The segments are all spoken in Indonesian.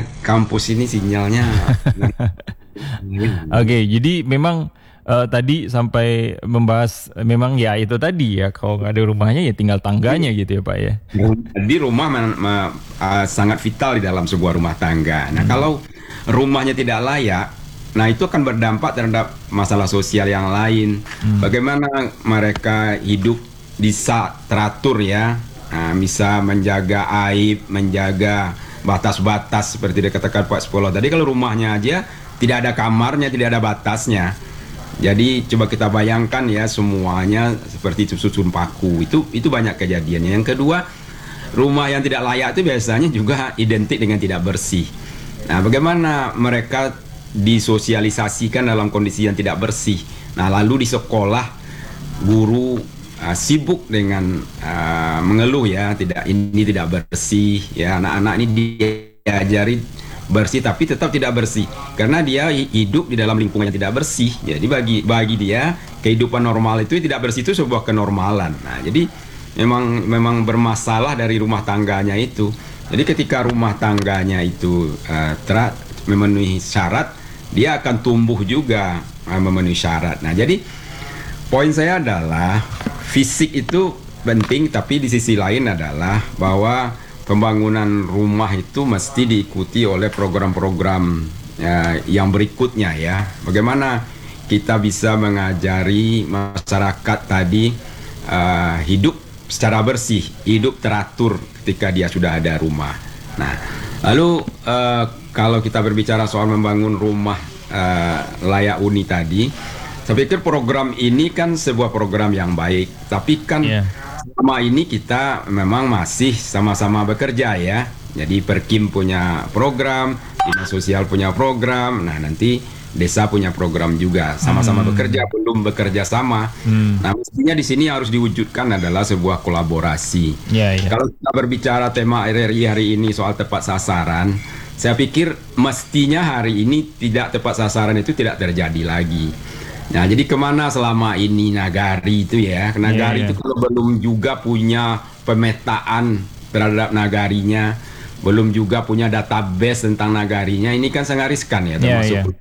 kampus ini sinyalnya. Oke, jadi memang tadi sampai membahas memang ya itu tadi ya, kalau nggak ada rumahnya ya tinggal tangganya gitu ya Pak ya. Jadi rumah sangat vital di dalam sebuah rumah tangga. Nah, kalau rumahnya tidak layak, nah itu akan berdampak terhadap masalah sosial yang lain. Bagaimana mereka hidup bisa teratur ya, nah, bisa menjaga aib, menjaga batas-batas seperti dikatakan Pak Sepolo tadi. Kalau rumahnya aja tidak ada kamarnya, tidak ada batasnya. Jadi coba kita bayangkan ya, semuanya seperti susun paku. Itu banyak kejadiannya. Yang kedua, rumah yang tidak layak itu biasanya juga identik dengan tidak bersih. Nah, bagaimana mereka disosialisasikan dalam kondisi yang tidak bersih. Nah, lalu di sekolah guru sibuk dengan mengeluh ya, ini tidak bersih ya, anak-anak ini diajari bersih tapi tetap tidak bersih karena dia hidup di dalam lingkungan yang tidak bersih. Jadi bagi dia kehidupan normal itu tidak bersih itu sebuah kenormalan. Nah, jadi memang bermasalah dari rumah tangganya itu. Jadi ketika rumah tangganya itu memenuhi syarat, dia akan tumbuh juga memenuhi syarat. Nah, jadi poin saya adalah fisik itu penting, tapi di sisi lain adalah bahwa pembangunan rumah itu mesti diikuti oleh program-program yang berikutnya ya. Bagaimana kita bisa mengajari masyarakat tadi hidup secara bersih, hidup teratur ketika dia sudah ada rumah. Nah, lalu kalau kita berbicara soal membangun rumah layak huni tadi, saya pikir program ini kan sebuah program yang baik, tapi kan selama ini kita memang masih sama-sama bekerja ya. Jadi Perkim punya program, Dinas Sosial punya program, nah nanti desa punya program juga, sama-sama bekerja, belum bekerja sama. Nah, mestinya di sini harus diwujudkan adalah sebuah kolaborasi. Kalau kita berbicara tema RRI hari ini soal tepat sasaran, saya pikir mestinya hari ini tidak tepat sasaran itu tidak terjadi lagi. Nah, jadi kemana selama ini Nagari itu ya? Nagari itu kalau belum juga punya pemetaan terhadap nagarinya, belum juga punya database tentang nagarinya, ini kan sangat riskan ya, termasuk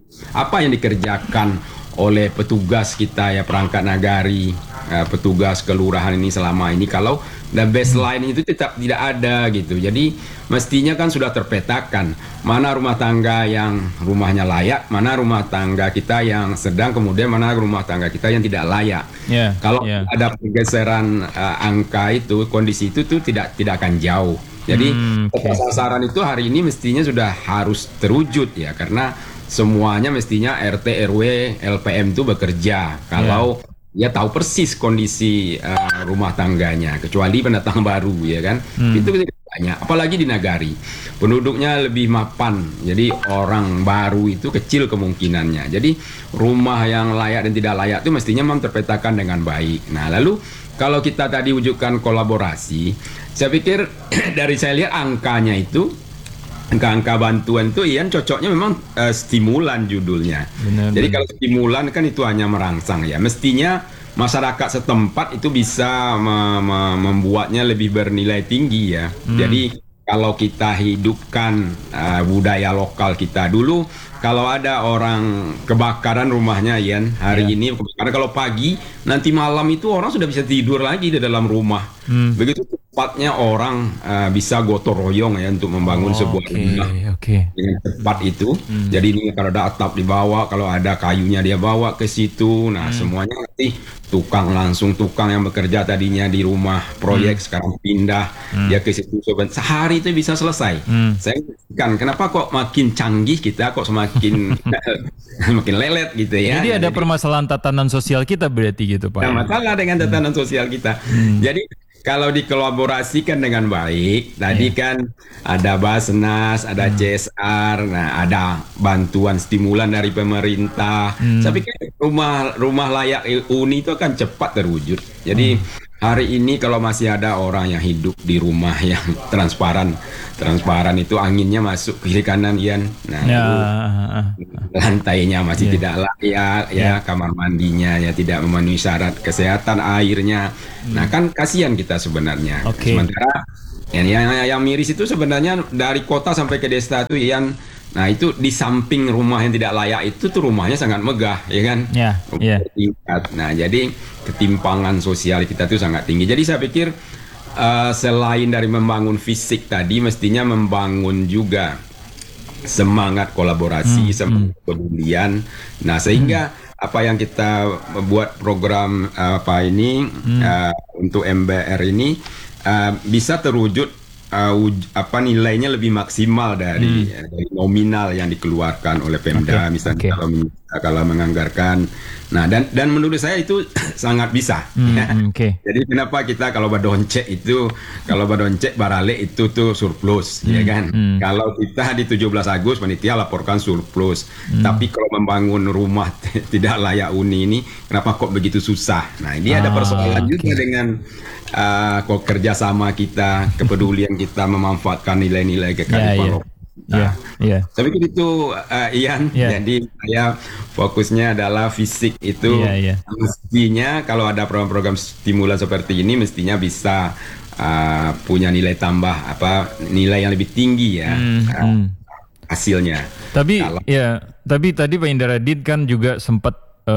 apa yang dikerjakan oleh petugas kita ya, perangkat nagari, petugas kelurahan ini selama ini kalau dan baseline itu tetap tidak ada gitu. Jadi mestinya kan sudah terpetakan mana rumah tangga yang rumahnya layak, mana rumah tangga kita yang sedang, kemudian mana rumah tangga kita yang tidak layak. Kalau ada pergeseran angka itu, kondisi itu tuh tidak akan jauh. Jadi tepat sasaran itu hari ini mestinya sudah harus terwujud ya, karena semuanya mestinya RT, RW, LPM itu bekerja. Kalau dia tahu persis kondisi rumah tangganya, kecuali pendatang baru ya kan. Itu banyak, apalagi di Nagari penduduknya lebih mapan, jadi orang baru itu kecil kemungkinannya. Jadi rumah yang layak dan tidak layak itu mestinya memang terpetakan dengan baik. Nah, lalu kalau kita tadi wujudkan kolaborasi, saya pikir dari saya lihat angkanya itu, angka bantuan itu Ian cocoknya memang stimulan judulnya. Jadi kalau stimulan kan itu hanya merangsang ya. Mestinya masyarakat setempat itu bisa membuatnya lebih bernilai tinggi ya. Jadi kalau kita hidupkan budaya lokal kita dulu, kalau ada orang kebakaran rumahnya Ian hari ini kebakaran, kalau pagi nanti malam itu orang sudah bisa tidur lagi di dalam rumah. Begitu cepatnya orang bisa gotong royong ya untuk membangun sebuah rumah dengan cepat itu. Jadi ini kalau ada atap dibawa, kalau ada kayunya dia bawa ke situ. Nah, semuanya nanti tukang yang bekerja tadinya di rumah proyek sekarang pindah dia ke situ, sehari itu bisa selesai. Saya kan kenapa kok makin canggih kita kok semakin makin lelet gitu ya. Jadi ada permasalahan tatanan sosial kita berarti gitu Pak. Ada masalah dengan tatanan sosial kita. Jadi kalau dikolaborasikan dengan baik, tadi kan ada Basnas, ada CSR, nah ada bantuan stimulan dari pemerintah. Saya pikir rumah layak huni itu akan cepat terwujud. Jadi hari ini kalau masih ada orang yang hidup di rumah yang transparan itu anginnya masuk kiri kanan Ian. Nah, lantainya masih tidak layak ya, kamar mandinya ya tidak memenuhi syarat kesehatan, airnya. Nah, kan kasihan kita sebenarnya. Sementara Yang miris itu sebenarnya dari kota sampai ke desa itu Ian. Nah itu di samping rumah yang tidak layak itu tuh rumahnya sangat megah, ya kan? Ya, ya. Bertingkat. Nah jadi ketimpangan sosial kita tuh sangat tinggi. Jadi saya pikir selain dari membangun fisik tadi, mestinya membangun juga semangat kolaborasi, semangat kepedulian. Nah sehingga apa yang kita buat program untuk MBR ini bisa terwujud nilainya lebih maksimal dari nominal yang dikeluarkan oleh Pemda, misalnya kalau menganggarkan. Nah dan menurut saya itu sangat bisa. Jadi kenapa kita kalau badoncek barale itu tuh surplus, ya kan? Kalau kita di 17 Agustus panitia laporkan surplus, tapi kalau membangun rumah tidak layak huni ini, kenapa kok begitu susah? Nah ini ada persoalan juga dengan kerjasama kita, kepedulian kita memanfaatkan nilai-nilai kekarifan lokal. Saya pikir itu Ian. Jadi saya fokusnya adalah fisik itu. Mestinya kalau ada program-program stimulan seperti ini mestinya bisa punya nilai tambah nilai yang lebih tinggi ya hasilnya. Tapi tadi Pak Indradit kan juga sempat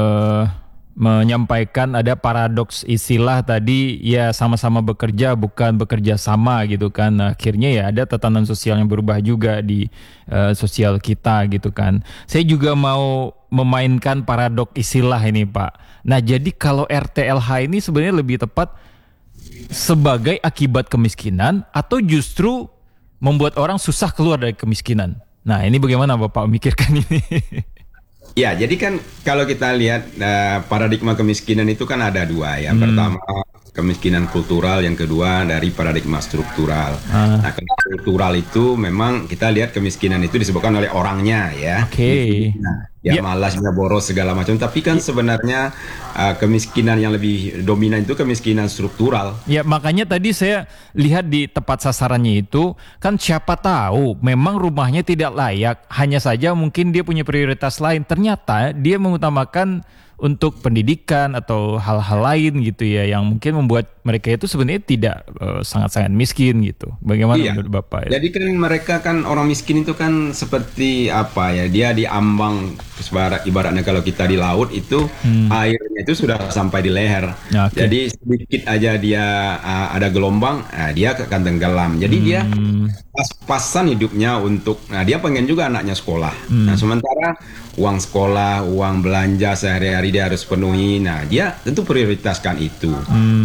menyampaikan ada paradoks istilah tadi, ya sama-sama bekerja bukan bekerja sama gitu kan. Akhirnya ya ada tatanan sosial yang berubah juga di sosial kita gitu kan. Saya juga mau memainkan paradoks istilah ini Pak. Nah jadi kalau RTLH ini sebenarnya lebih tepat sebagai akibat kemiskinan atau justru membuat orang susah keluar dari kemiskinan. Nah ini bagaimana Bapak memikirkan ini? Ya, jadi kan kalau kita lihat paradigma kemiskinan itu kan ada dua. Yang pertama kemiskinan kultural, yang kedua dari paradigma struktural. Nah, struktural itu memang kita lihat kemiskinan itu disebabkan oleh orangnya ya. Malas, boros segala macam. Tapi kan sebenarnya kemiskinan yang lebih dominan itu kemiskinan struktural. Ya makanya tadi saya lihat di tepat sasarannya itu kan siapa tahu memang rumahnya tidak layak, hanya saja mungkin dia punya prioritas lain. Ternyata dia mengutamakan untuk pendidikan atau hal-hal lain gitu ya, yang mungkin membuat mereka itu sebenarnya tidak sangat-sangat miskin gitu. Bagaimana menurut Bapak? Jadi kan mereka kan orang miskin itu kan seperti apa ya, dia di ambang, ibaratnya kalau kita di laut itu airnya itu sudah sampai di leher. Jadi sedikit aja dia ada gelombang, dia akan tenggelam. Jadi dia pas-pasan hidupnya untuk, dia pengen juga anaknya sekolah. Nah sementara uang sekolah, uang belanja sehari-hari dia harus penuhi. Nah dia tentu prioritaskan itu.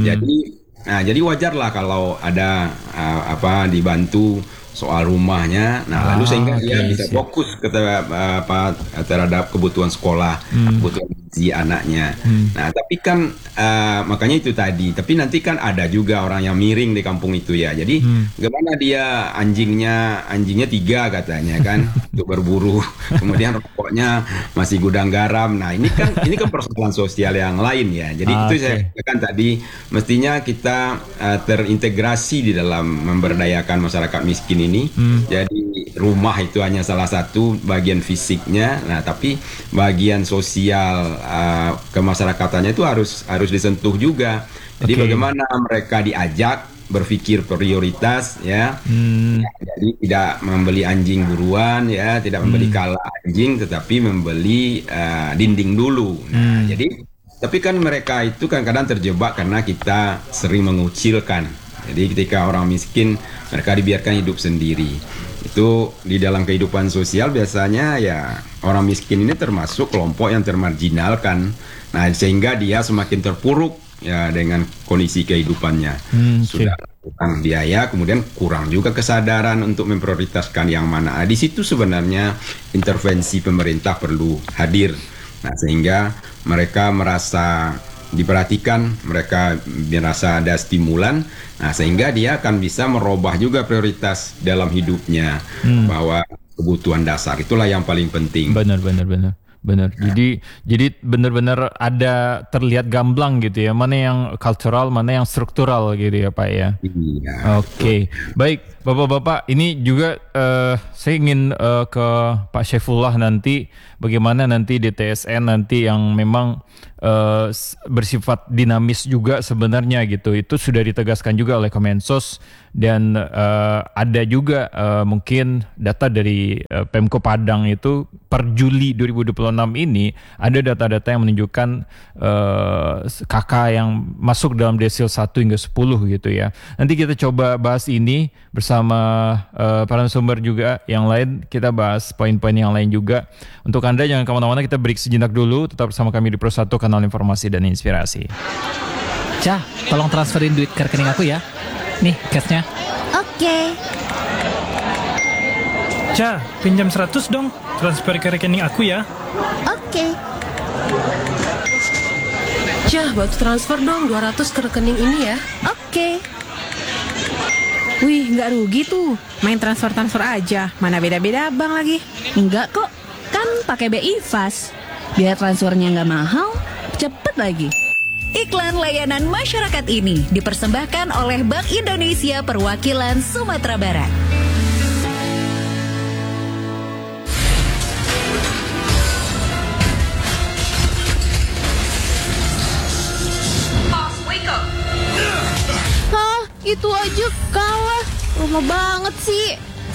Jadi wajarlah kalau ada dibantu soal rumahnya. Nah lalu sehingga dia bisa fokus terhadap kebutuhan sekolah, kebutuhan gizi anaknya. Nah tapi kan makanya itu tadi. Tapi nanti kan ada juga orang yang miring di kampung itu ya. Jadi gimana dia anjingnya 3 katanya kan untuk berburu. Kemudian rokoknya masih gudang garam. Nah ini kan persoalan sosial yang lain ya. Jadi itu saya katakan tadi mestinya kita terintegrasi di dalam memberdayakan masyarakat miskin ini. Jadi rumah itu hanya salah satu bagian fisiknya. Nah tapi bagian sosial kemasyarakatannya itu harus disentuh juga. Jadi bagaimana mereka diajak berpikir prioritas ya. Jadi tidak membeli anjing buruan ya, tidak membeli kala anjing, tetapi membeli dinding dulu. Nah jadi tapi kan mereka itu kadang-kadang terjebak karena kita sering mengucilkan. Jadi ketika orang miskin mereka dibiarkan hidup sendiri. Itu di dalam kehidupan sosial biasanya ya orang miskin ini termasuk kelompok yang termarginalkan. Nah sehingga dia semakin terpuruk ya dengan kondisi kehidupannya. Sudah kurang biaya, kemudian kurang juga kesadaran untuk memprioritaskan yang mana. Di situ sebenarnya intervensi pemerintah perlu hadir. Nah sehingga mereka merasa diperhatikan, mereka merasa ada stimulan. Nah sehingga dia akan bisa merubah juga prioritas dalam hidupnya, bahwa kebutuhan dasar itulah yang paling penting. Benar. Jadi benar-benar ada terlihat gamblang gitu ya, mana yang cultural, mana yang struktural gitu ya Pak ya. Oke. Baik Bapak-bapak, ini juga saya ingin ke Pak Syaifullah nanti, bagaimana nanti DTSN nanti yang memang bersifat dinamis juga sebenarnya gitu. Itu sudah ditegaskan juga oleh Kemensos dan ada juga mungkin data dari Pemko Padang itu per Juli 2026 ini ada data-data yang menunjukkan KK yang masuk dalam desil 1 hingga 10 gitu ya. Nanti kita coba bahas ini bersama para sumber juga yang lain, kita bahas poin-poin yang lain juga. Untuk Anda jangan kemana-mana, kita break sejenak dulu, tetap bersama kami di Pro 1, kanal informasi dan inspirasi. Cah, tolong transferin duit ke rekening aku ya. Nih, cashnya. Oke. Cah, pinjam 100 dong. Transfer ke rekening aku ya. Oke. Cah, bantu transfer dong 200 ke rekening ini ya. Oke. Wih, nggak rugi tuh. Main transfer-transfer aja. Mana beda-beda bank lagi. Enggak kok. Kan pakai BI Fast. Biar transfernya nggak mahal, cepet lagi. Iklan layanan masyarakat ini dipersembahkan oleh Bank Indonesia Perwakilan Sumatera Barat. Hah, itu aja kalah. Lama banget sih.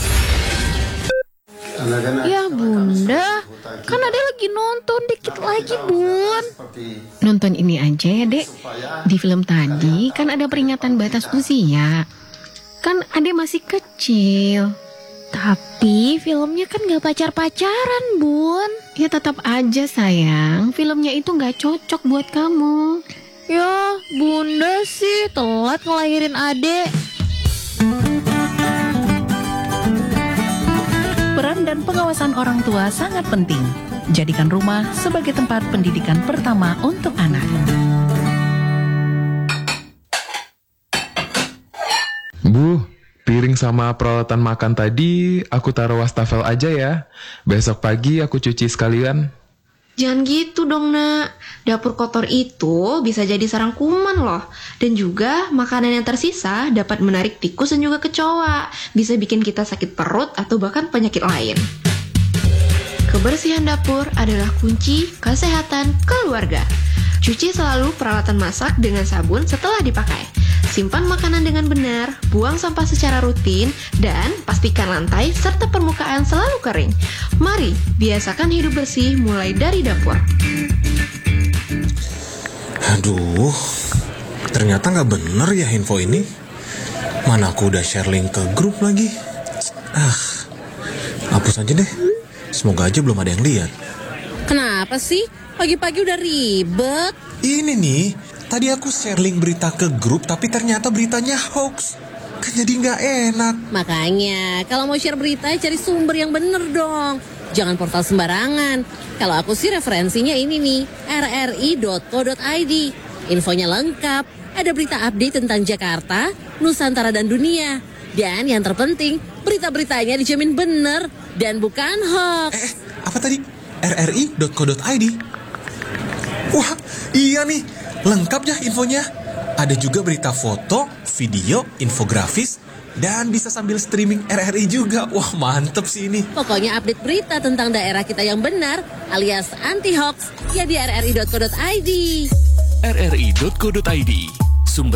Ya bunda, kan ada lagi nonton, dikit lagi bun. Nonton ini aja ya dek. Di film tadi kan ada peringatan batas usia. Kan adek masih kecil. Tapi filmnya kan gak pacar-pacaran bun. Ya tetap aja sayang, filmnya itu gak cocok buat kamu. Ya bunda sih telat ngelahirin adek. Peran dan pengawasan orang tua sangat penting. Jadikan rumah sebagai tempat pendidikan pertama untuk anak. Bu, piring sama peralatan makan tadi aku taruh wastafel aja ya. Besok pagi aku cuci sekalian. Jangan gitu dong nak, dapur kotor itu bisa jadi sarang kuman loh. Dan juga makanan yang tersisa dapat menarik tikus dan juga kecoa. Bisa bikin kita sakit perut atau bahkan penyakit lain. Kebersihan dapur adalah kunci kesehatan keluarga. Cuci selalu peralatan masak dengan sabun setelah dipakai. Simpan makanan dengan benar, buang sampah secara rutin, dan pastikan lantai serta permukaan selalu kering. Mari, biasakan hidup bersih mulai dari dapur. Aduh, ternyata nggak bener ya info ini. Mana aku udah share link ke grup lagi. Hapus aja deh. Semoga aja belum ada yang lihat. Kenapa sih? Pagi-pagi udah ribet. Ini nih, tadi aku share link berita ke grup tapi ternyata beritanya hoax. Kan jadi nggak enak. Makanya, kalau mau share berita cari sumber yang bener dong. Jangan portal sembarangan. Kalau aku sih referensinya ini nih, rri.co.id. Infonya lengkap, ada berita update tentang Jakarta, Nusantara dan dunia. Dan yang terpenting, berita-beritanya dijamin bener dan bukan hoax. Apa tadi? rri.co.id. Wah, iya nih, lengkap ya infonya. Ada juga berita foto, video, infografis, dan bisa sambil streaming RRI juga. Wah, mantep sih ini. Pokoknya update berita tentang daerah kita yang benar, alias anti-hoax, ya di rri.co.id. rri.co.id